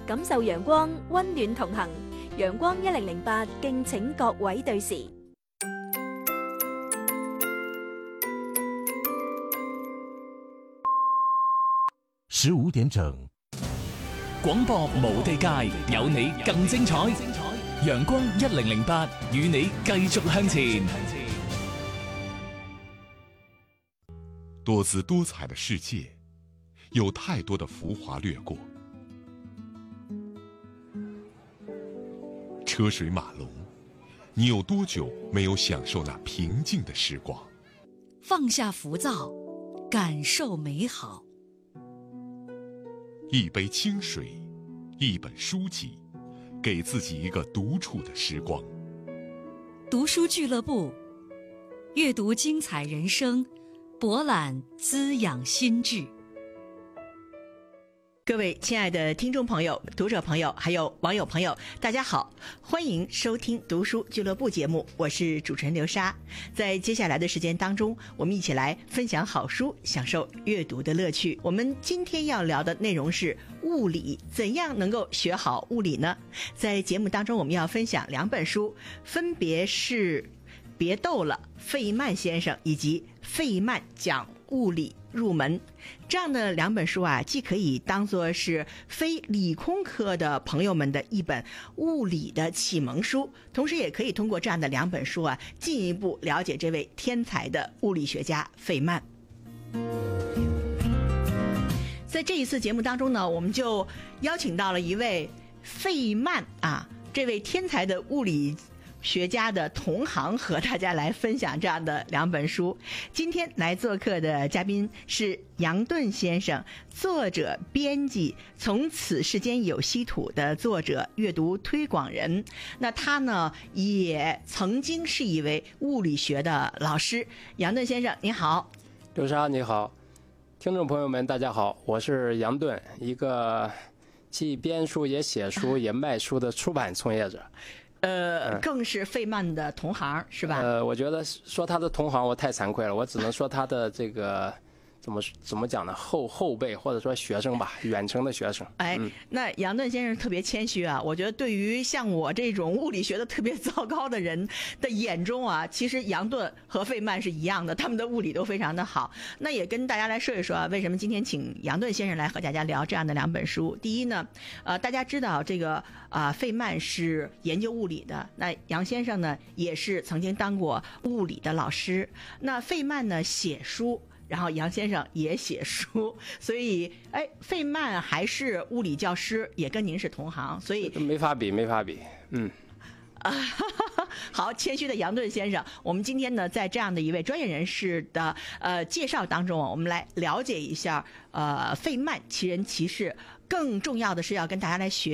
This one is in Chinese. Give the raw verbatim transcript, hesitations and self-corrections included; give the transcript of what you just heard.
感受陽光，溫暖同行。陽光一零零八，敬請各位對時。 十五點整， 廣播無地界，有你更精彩。陽光一零零八，與你繼續向前。 多姿多彩的世界，有太多的浮华掠过，车水马龙，你有多久没有享受那平静的时光？ 放下浮躁，感受美好。 一杯清水，一本书籍，给自己一个独处的时光。 读书俱乐部，阅读精彩人生，博览滋养心智。 各位亲爱的听众朋友、读者朋友还有网友朋友，大家好，欢迎收听读书俱乐部节目，我是主持人刘莎。在接下来的时间当中，我们一起来分享好书，享受阅读的乐趣。我们今天要聊的内容是物理，怎样能够学好物理呢？在节目当中，我们要分享两本书，分别是别逗了，费曼先生以及费曼讲物理入门。这样的两本书啊，既可以当作是非理工科的朋友们的一本物理的启蒙书，同时也可以通过这样的两本书啊，进一步了解这位天才的物理学家费曼。在这一次节目当中呢，我们就邀请到了一位费曼啊，这位天才的物理学家的同行，和大家来分享这样的两本书。今天来做客的嘉宾是杨顿先生，作者编辑，从此世间有稀土的作者，阅读推广人。那他呢也曾经是一位物理学的老师。杨顿先生你好。 刘莎你好，听众朋友们大家好，我是杨顿，一个既编书也写书也卖书的出版从业者。 呃，更是费曼的同行，是吧？ 呃，我觉得说他的同行我太惭愧了，我只能说他的这个怎么怎么讲呢？后后辈或者说学生吧，远程的学生。 哎，嗯、那杨顿先生特别谦虚啊，我觉得对于像我这种物理学的特别糟糕的人的眼中啊，其实杨顿和费曼是一样的，他们的物理都非常的好。那也跟大家来说一说啊，为什么今天请杨顿先生来和大家聊这样的两本书。第一呢，呃，大家知道这个啊、呃，费曼是研究物理的，那杨先生呢也是曾经当过物理的老师。那费曼呢写书，然后杨先生也写书，所以哎，费曼还是物理教师，也跟您是同行，所以没法比，没法比，嗯。 啊，好，谦虚的杨顿先生，我们今天呢，在这样的一位专业人士的呃介绍当中，我们来了解一下呃费曼其人其事，更重要的是要跟大家来学